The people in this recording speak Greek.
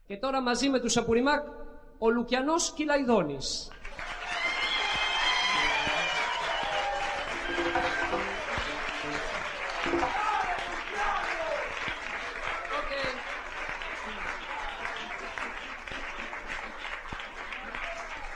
Και τώρα μαζί με τους Απουριμάκ, ο Λουκιανός Κυλαϊδόνης.